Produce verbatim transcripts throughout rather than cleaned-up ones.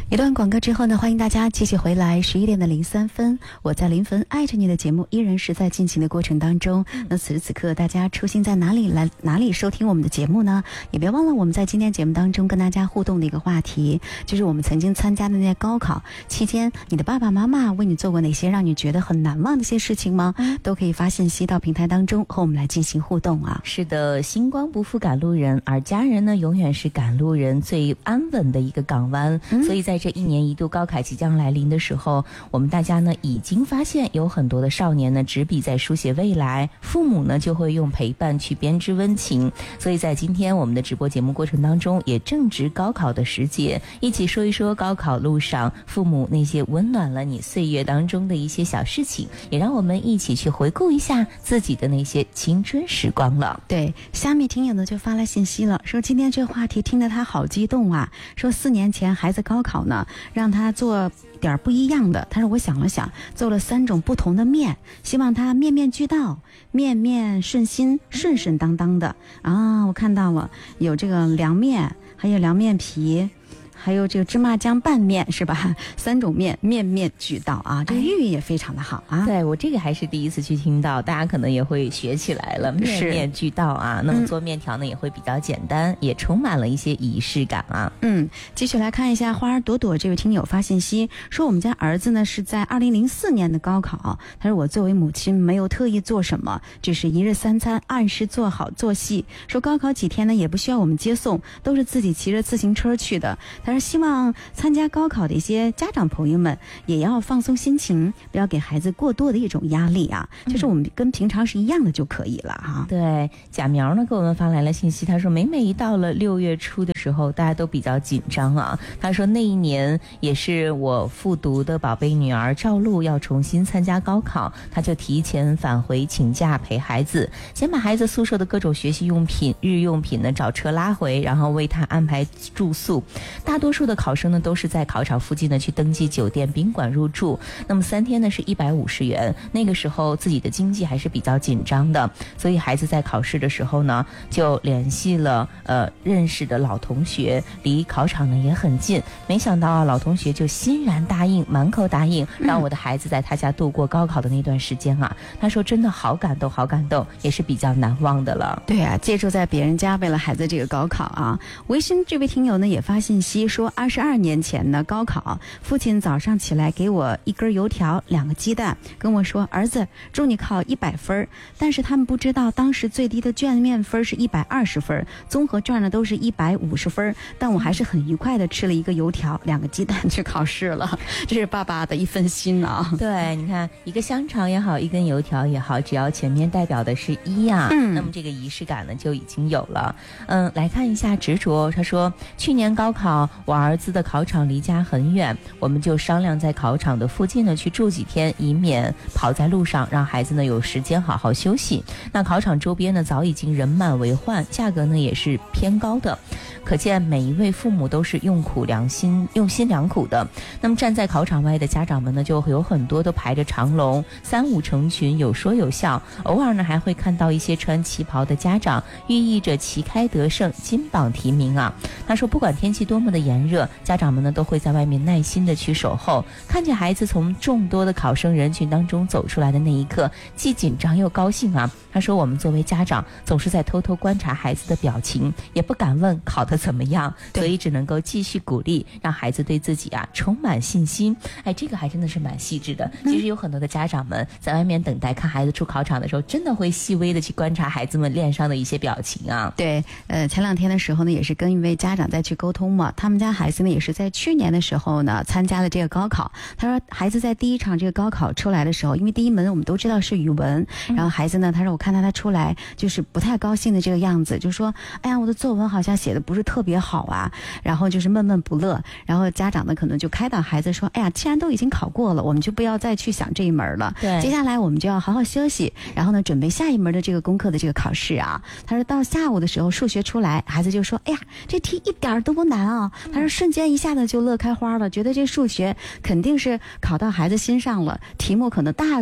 一段广告之后呢，欢迎大家继续回来。十一点的零三分，我在临汾爱着你的节目依然是在进行的过程当中。嗯、那此时此刻，大家出行在哪里来哪里收听我们的节目呢？也别忘了我们在今天节目当中跟大家互动的一个话题，就是我们曾经参加的那些高考期间，你的爸爸妈妈为你做过哪些让你觉得很难忘的一些事情吗？嗯、都可以发信息到平台当中和我们来进行互动啊。 是的，星光不负赶路人，而家人呢，永远是赶路人最安稳的一个港湾。嗯、所以在这一年一度高考即将来临的时候，我们大家呢已经发现有很多的少年呢执笔在书写未来，父母呢就会用陪伴去编织温情。所以在今天我们的直播节目过程当中，也正值高考的时节，一起说一说高考路上父母那些温暖了你岁月当中的一些小事情，也让我们一起去回顾一下自己的那些青春时光了。 对，虾米听友呢就发来信息了，说今天这个话题听得他好激动啊，说四年前孩子高考呢让他做点不一样的，他说我想了想，做了三种不同的面，希望他面面俱到，面面顺心，顺顺当当的啊。我看到了，有这个凉面，还有凉面皮，还有这个芝麻酱拌面，是吧？三种面，面面俱到啊！这个寓意也非常的好啊。 对，我这个还是第一次去听到，大家可能也会学起来了，面面俱到啊。那么做面条呢、嗯、也会比较简单，也充满了一些仪式感啊。 嗯，继续来看一下花儿朵朵这位听友发信息说，我们家儿子呢是在二零零四年的高考，他说我作为母亲没有特意做什么，只是一日三餐按时做好做细。说高考几天呢也不需要我们接送，都是自己骑着自行车去的。他说希望参加高考的一些家长朋友们也要放松心情，不要给孩子过多的一种压力啊，嗯、就是我们跟平常是一样的就可以了哈。 对，贾苗呢给我们发来了信息，他说每每一到了六月初的时候，大家都比较紧张啊。他说那一年也是我复读的宝贝女儿赵露要重新参加高考，他就提前返回请假陪孩子，先把孩子宿舍的各种学习用品、日用品呢找车拉回，然后为他安排住宿。大多数的考生呢都是在考场附近呢去登记酒店宾馆入住，那么三天呢是一百五十元。那个时候自己的经济还是比较紧张的，所以孩子在考试的时候呢就联系了呃认识的老同学，离考场呢也很近。没想到啊，老同学就欣然答应，满口答应让我的孩子在他家度过高考的那段时间啊。他说真的好感动好感动，也是比较难忘的了。 对啊，借住在别人家为了孩子这个高考啊。微信这位听友呢也发信息说，二十二年前的高考，父亲早上起来给我一根油条两个鸡蛋，跟我说儿子祝你考一百分。但是他们不知道当时最低的卷面分是一百二十分，综合卷呢都是一百五十分，但我还是很愉快的吃了一个油条两个鸡蛋去考试了。这是爸爸的一份心啊。 对，你看一个香肠也好，一根油条也好，只要前面代表的是一啊、嗯、那么这个仪式感呢就已经有了。嗯，来看一下执着，他说去年高考我儿子的考场离家很远，我们就商量在考场的附近呢去住几天，以免跑在路上，让孩子呢有时间好好休息。那考场周边呢早已经人满为患，价格呢也是偏高的，可见每一位父母都是用苦良心用心良苦的。那么站在考场外的家长们呢就有很多都排着长龙，三五成群，有说有笑，偶尔呢还会看到一些穿旗袍的家长，寓意着旗开得胜，金榜题名啊。他说不管天气多么的炎热，家长们呢都会在外面耐心的去守候，看见孩子从众多的考生人群当中走出来的那一刻，既紧张又高兴啊。他说我们作为家长总是在偷偷观察孩子的表情，也不敢问考得怎么样，所以只能够继续鼓励，让孩子对自己啊充满信心。哎，这个还真的是蛮细致的。其实有很多的家长们在外面等待看孩子出考场的时候，真的会细微的去观察孩子们脸上的一些表情啊。 对，呃，前两天的时候呢，也是跟一位家长在去沟通嘛，他们家孩子呢也是在去年的时候呢参加了这个高考。他说孩子在第一场这个高考出来的时候，因为第一门我们都知道是语文，然后孩子呢，他说我看到他出来就是不太高兴的这个样子，就说哎呀我的作文好像写的不是特别好啊，然后就是闷闷不乐。然后家长呢可能就开导孩子说，哎呀既然都已经考过了，我们就不要再去想这一门了，对，接下来我们就要好好休息，然后呢准备下一门的这个功课的这个考试啊。他说到下午的时候数学出来，孩子就说哎呀这题一点都不难啊，他说瞬间一下子就乐开花了，觉得这数学肯定是考到孩子心上了，题目可能大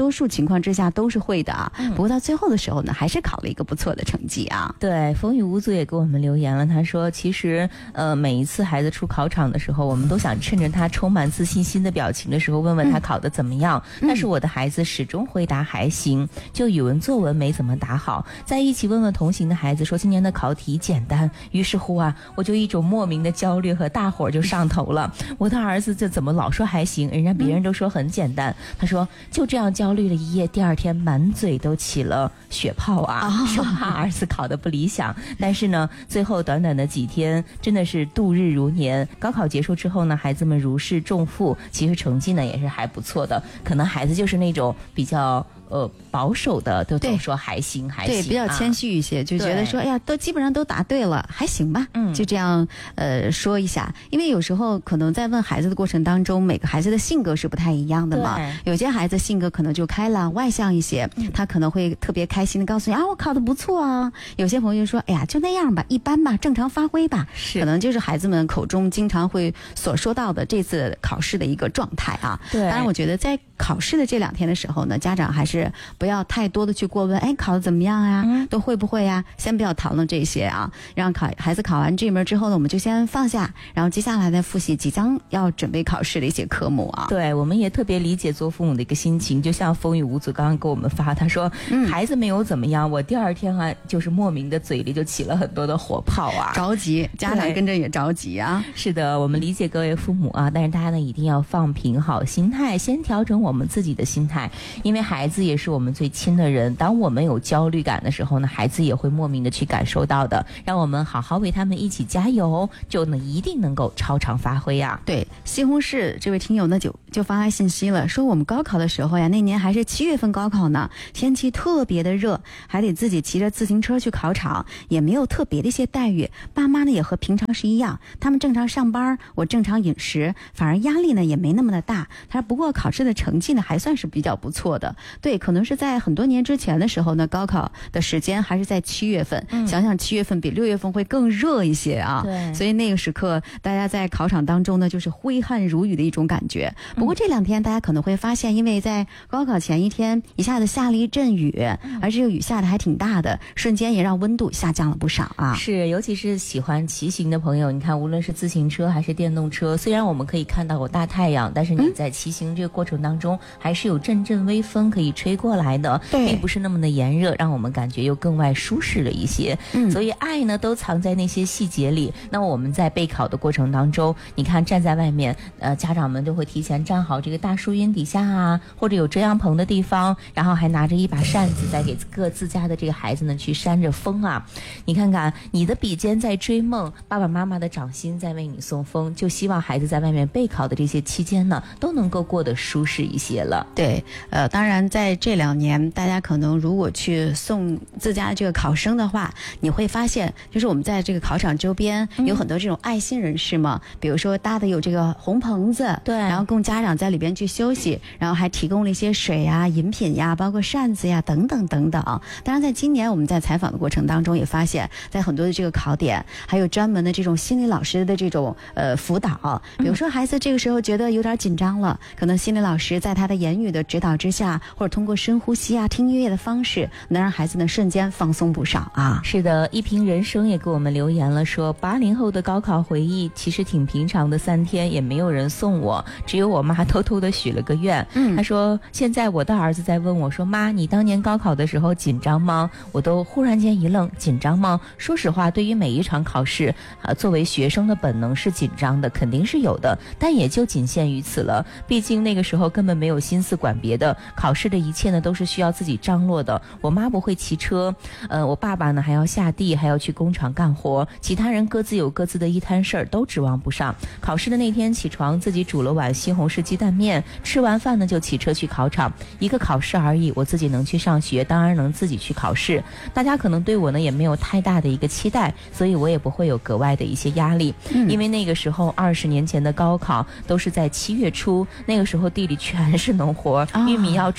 多数情况之下都是会的啊。不过到最后的时候呢，还是考了一个不错的成绩啊。 对，风雨无阻也给我们留言了，他说其实呃每一次孩子出考场的时候，我们都想趁着他充满自信心的表情的时候问问他考得怎么样、嗯、但是我的孩子始终回答还行，就语文作文没怎么答好。在一起问问同行的孩子说今年的考题简单，于是乎啊我就一种莫名的焦虑和大伙就上头了。我的儿子这怎么老说还行，人家别人都说很简单、嗯、他说就这样焦虑了一夜，第二天满嘴都起了血泡啊，生怕儿子考得不理想。但是呢最后短短的几天真的是度日如年，高考结束之后呢，孩子们如释重负，其实成绩呢也是还不错的。可能孩子就是那种比较呃保守的，都总说还行还行， 对，比较谦虚一些、啊、就觉得说哎呀都基本上都答对了，还行吧，嗯，就这样呃说一下。因为有时候可能在问孩子的过程当中，每个孩子的性格是不太一样的嘛，有些孩子性格可能就开朗外向一些、嗯、他可能会特别开心的告诉你啊我考得不错啊。有些朋友说哎呀就那样吧，一般吧，正常发挥吧，是可能就是孩子们口中经常会所说到的这次考试的一个状态啊。对，当然我觉得在考试的这两天的时候呢，家长还是不要太多的去过问，哎，考得怎么样呀、啊？都会不会呀？先不要讨论这些啊，让考孩子考完这门之后呢，我们就先放下，然后接下来呢复习即将要准备考试的一些科目啊。 对，我们也特别理解做父母的一个心情，就像风雨无阻刚刚给我们发，他说、嗯、孩子没有怎么样，我第二天啊就是莫名的嘴里就起了很多的火泡啊， 着急，家长跟着也着急啊。 是的，我们理解各位父母啊，但是大家呢一定要放平好心态，先调整我们自己的心态，因为孩子也是我们最亲的人，当我们有焦虑感的时候呢，孩子也会莫名的去感受到的，让我们好好为他们一起加油，就能一定能够超常发挥啊。 对，西红柿这位听友呢就就发来信息了，说我们高考的时候呀，那年还是七月份高考呢，天气特别的热，还得自己骑着自行车去考场，也没有特别的一些待遇，爸妈呢也和平常是一样，他们正常上班，我正常饮食，反而压力呢也没那么的大。他说不过考试的成绩呢还算是比较不错的。对，可能是在很多年之前的时候呢，高考的时间还是在七月份、嗯、想想七月份比六月份会更热一些啊。对，所以那个时刻大家在考场当中呢就是挥汗如雨的一种感觉。不过这两天大家可能会发现，因为在高考前一天一下子下了一阵雨、嗯、而这个雨下的还挺大的，瞬间也让温度下降了不少啊。 是，尤其是喜欢骑行的朋友，你看无论是自行车还是电动车，虽然我们可以看到有大太阳，但是你在骑行这个过程当中、嗯、还是有阵阵微风可以吹过来的，并不是那么的炎热，让我们感觉又更外舒适了一些、嗯、所以爱呢都藏在那些细节里。那么我们在备考的过程当中，你看站在外面呃，家长们就会提前站好这个大树荫底下啊，或者有遮阳棚的地方，然后还拿着一把扇子在给各自家的这个孩子呢去扇着风啊。你看看你的笔尖在追梦，爸爸妈妈的掌心在为你送风，就希望孩子在外面备考的这些期间呢都能够过得舒适一些了。 对，呃，当然在这两年大家可能如果去送自家这个考生的话，你会发现就是我们在这个考场周边有很多这种爱心人士嘛、嗯、比如说搭的有这个红棚子，对，然后供家长在里边去休息，然后还提供了一些水呀、饮品呀，包括扇子呀等等等等。当然在今年我们在采访的过程当中也发现，在很多的这个考点还有专门的这种心理老师的这种呃辅导，比如说孩子这个时候觉得有点紧张了，可能心理老师在他的言语的指导之下，或者通过深呼吸啊、听音乐的方式，能让孩子呢瞬间放松不少啊。 是的，一平人生也给我们留言了，说八零后的高考回忆其实挺平常的，三天也没有人送我，只有我妈偷偷的许了个愿。嗯，她说现在我的儿子在问我说，妈，你当年高考的时候紧张吗？我都忽然间一愣，紧张吗？说实话，对于每一场考试啊，作为学生的本能是紧张的，肯定是有的，但也就仅限于此了。毕竟那个时候根本没有心思管别的，考试的一切呢都是需要自己张罗的。我妈不会骑车，呃，我爸爸呢还要下地，还要去工厂干活，其他人各自有各自的一摊事儿，都指望不上。考试的那天起床，自己煮了碗西红柿鸡蛋面，吃完饭呢就骑车去考场。一个考试而已，我自己能去上学，当然能自己去考试。大家可能对我呢也没有太大的一个期待，所以我也不会有格外的一些压力。嗯、因为那个时候二十年前的高考都是在七月初，那个时候地里全是农活，玉米要除草，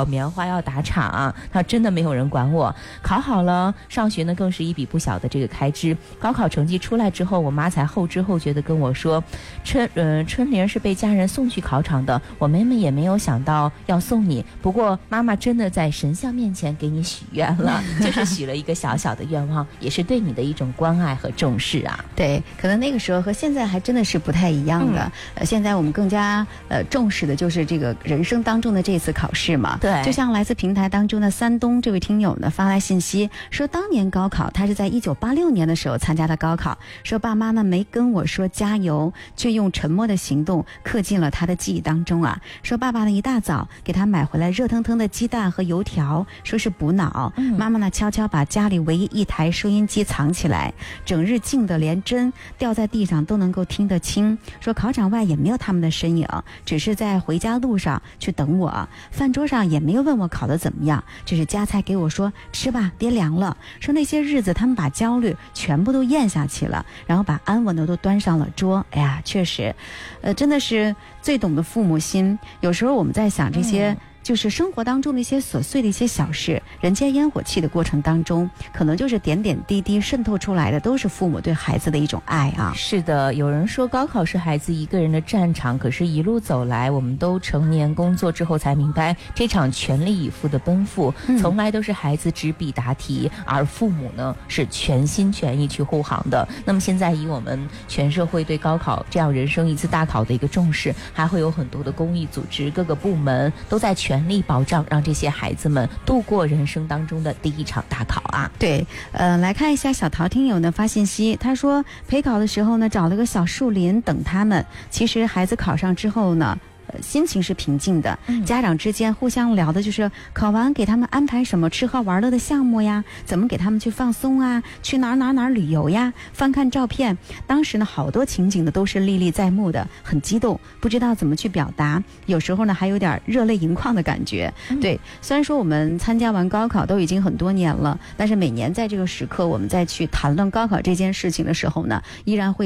小棉花要打场，他真的没有人管我。考好了，上学呢更是一笔不小的这个开支。高考成绩出来之后，我妈才后知后觉的跟我说，春呃春玲是被家人送去考场的，我妹妹也没有想到要送你，不过妈妈真的在神像面前给你许愿了，就是许了一个小小的愿望，也是对你的一种关爱和重视啊。 对，可能那个时候和现在还真的是不太一样的。嗯、呃，现在我们更加呃重视的就是这个人生当中的这次考试嘛。 对， 就像来自平台当中的山东这位听友呢发来信息说，当年高考他是在一九八六年的时候参加的高考，说爸妈呢没跟我说加油，却用沉默的行动刻进了他的记忆当中啊。说爸爸呢一大早给他买回来热腾腾的鸡蛋和油条，说是补脑。嗯、妈妈呢悄悄把家里唯一一台收音机藏起来，整日静得连针掉在地上都能够听得清。说考场外也没有他们的身影，只是在回家路上去等我，饭桌上也没有问我考得怎么样，只是夹菜给我说吃吧，别凉了。说那些日子他们把焦虑全部都咽下去了，然后把安稳的都端上了桌。哎呀，确实呃，真的是最懂得父母心。有时候我们在想这些、嗯就是生活当中的一些琐碎的一些小事，人间烟火气的过程当中，可能就是点点滴滴渗透出来的，都是父母对孩子的一种爱啊。 是的，有人说高考是孩子一个人的战场，可是一路走来，我们都成年工作之后才明白，这场全力以赴的奔赴，嗯、从来都是孩子执笔答题，而父母呢是全心全意去护航的。那么现在以我们全社会对高考这样人生一次大考的一个重视，还会有很多的公益组织、各个部门都在全全力保障，让这些孩子们度过人生当中的第一场大考啊！ 对，呃，来看一下小陶听友呢发信息，他说陪考的时候呢，找了个小树林等他们。其实孩子考上之后呢，心情是平静的，家长之间互相聊的就是考完给他们安排什么吃喝玩乐的项目呀，怎么给他们去放松啊，去哪儿哪儿哪儿旅游呀，翻看照片。当时呢好多情景呢都是历历在目的，很激动，不知道怎么去表达，有时候呢还有点热泪盈眶的感觉。嗯、对，虽然说我们参加完高考都已经很多年了，但是每年在这个时刻我们再去谈论高考这件事情的时候呢，依然会